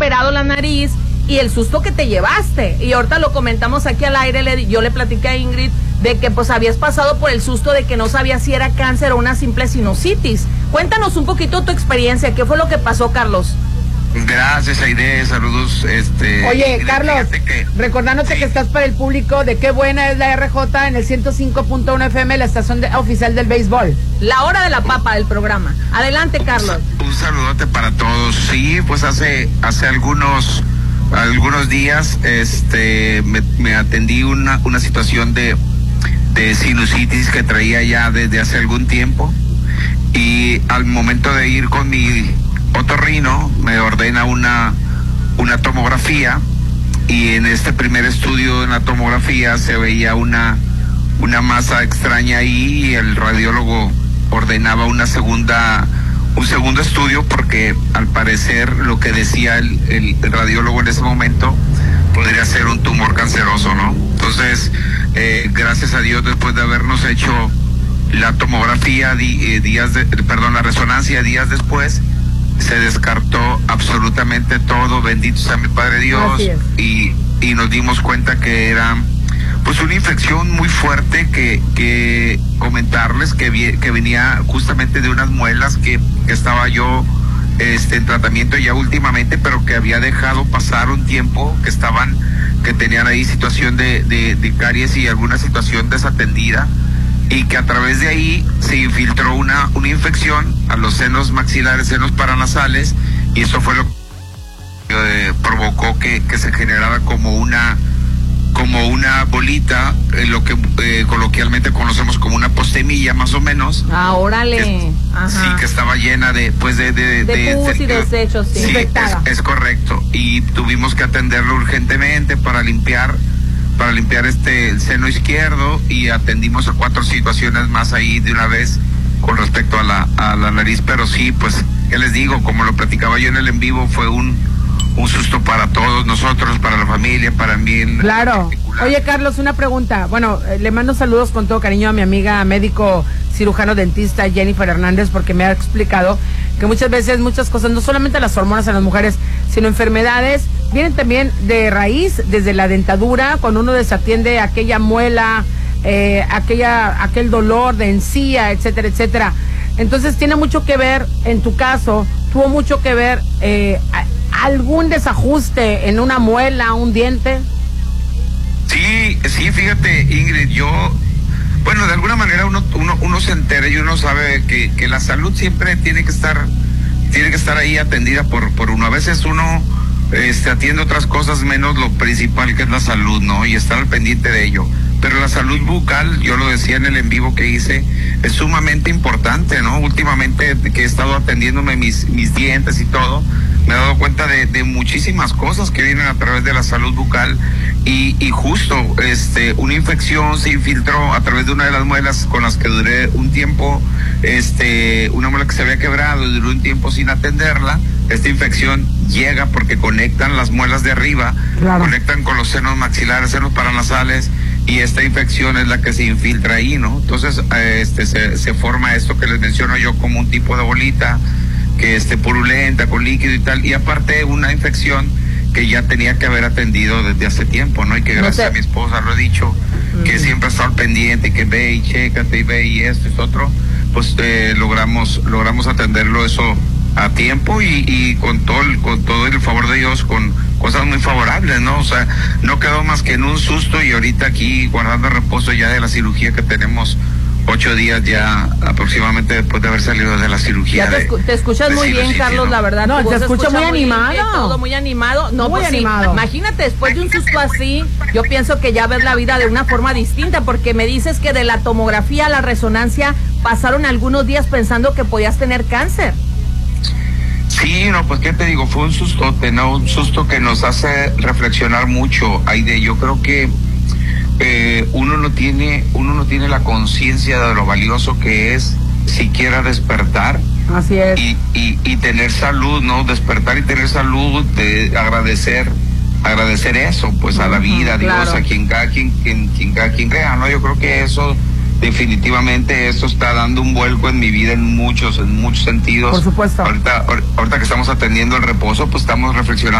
operado la nariz y el susto que te llevaste. Y ahorita lo comentamos aquí al aire, yo le platiqué a Ingrid de que pues habías pasado por el susto de que no sabías si era cáncer o una simple sinusitis. Cuéntanos un poquito tu experiencia, ¿qué fue lo que pasó, Carlos? Gracias, Aide, saludos. Oye, Carlos, recordándote que estás para el público de Qué Buena es la RJ en el 105.1 FM, la estación oficial del béisbol. La hora de la papa del programa. Adelante, Carlos. Un saludote para todos. Sí, pues hace algunos días me atendí una situación de sinusitis que traía ya desde hace algún tiempo, y al momento de ir con mi otorrino me ordena una tomografía, y en este primer estudio en la tomografía se veía una masa extraña ahí, y el radiólogo ordenaba un segundo estudio, porque al parecer lo que decía el radiólogo en ese momento podría ser un tumor canceroso, ¿no? Entonces, gracias a Dios, después de habernos hecho la tomografía, la resonancia días después, se descartó absolutamente todo, bendito sea mi Padre Dios, y nos dimos cuenta que era pues una infección muy fuerte, que comentarles que venía justamente de unas muelas que estaba yo en tratamiento ya últimamente, pero que había dejado pasar un tiempo, que tenían ahí situación de caries y alguna situación desatendida, y que a través de ahí se infiltró una infección a los senos maxilares, senos paranasales, y eso fue lo que provocó que se generara como una bolita, lo que coloquialmente conocemos como una postemilla, más o menos. Ah, órale. Sí, que estaba llena de pus y desechos, sí. Sí, es correcto. Y tuvimos que atenderlo urgentemente para limpiar el seno izquierdo, y atendimos a 4 situaciones más ahí de una vez con respecto a la nariz. Pero sí, pues, ¿qué les digo? Como lo platicaba yo en el en vivo, fue un susto para todos nosotros, para la familia, para mí. Claro. Oye, Carlos, una pregunta. Bueno, le mando saludos con todo cariño a mi amiga médico cirujano dentista Jennifer Hernández, porque me ha explicado que muchas veces muchas cosas, no solamente las hormonas en las mujeres, sino enfermedades, vienen también de raíz, desde la dentadura, cuando uno desatiende aquella muela, aquel dolor de encía, etcétera, etcétera. Entonces tiene mucho que ver, en tu caso, tuvo mucho que ver algún desajuste en una muela, un diente. Sí, fíjate, Ingrid, bueno, de alguna manera uno se entera y uno sabe que la salud siempre tiene que estar ahí atendida por uno. A veces uno atiende otras cosas menos lo principal, que es la salud, ¿no? Y estar al pendiente de ello. Pero la salud bucal, yo lo decía en el en vivo que hice, es sumamente importante, ¿no? Últimamente que he estado atendiéndome mis dientes y todo, me he dado cuenta de muchísimas cosas que vienen a través de la salud bucal, y justo una infección se infiltró a través de una de las muelas con las que duré un tiempo, una muela que se había quebrado y duró un tiempo sin atenderla. Esta infección llega porque conectan las muelas de arriba, claro, conectan con los senos maxilares, senos paranasales, y esta infección es la que se infiltra ahí, ¿no? Entonces se forma esto que les menciono yo como un tipo de bolita que purulenta, con líquido y tal, y aparte una infección que ya tenía que haber atendido desde hace tiempo, ¿no? Y que gracias a mi esposa, lo he dicho, que siempre ha estado pendiente, que ve y chécate y ve y esto y otro, pues logramos atenderlo eso a tiempo, y con todo el favor de Dios, con cosas muy favorables, ¿no? O sea, no quedó más que en un susto, y ahorita aquí guardando reposo ya de la cirugía, que tenemos 8 días ya aproximadamente después de haber salido de la cirugía. Ya te escuchas muy bien, Carlos, la verdad. No, te escucha muy animado. Todo muy animado. No, muy pues animado. Sí, imagínate, después de un susto así, yo pienso que ya ves la vida de una forma distinta, porque me dices que de la tomografía a la resonancia pasaron algunos días pensando que podías tener cáncer. Sí, no, pues qué te digo, fue un sustote, ¿no? Un susto que nos hace reflexionar mucho, Aide. Yo creo que uno no tiene la conciencia de lo valioso que es siquiera despertar. Así es. Y tener salud, ¿no? Despertar y tener salud, agradecer eso, pues a la vida, a Dios, claro, a quien cada quien crea, ¿no? Yo creo que eso, definitivamente, eso está dando un vuelco en mi vida en muchos sentidos. Por supuesto. Ahorita que estamos atendiendo el reposo, pues estamos reflexionando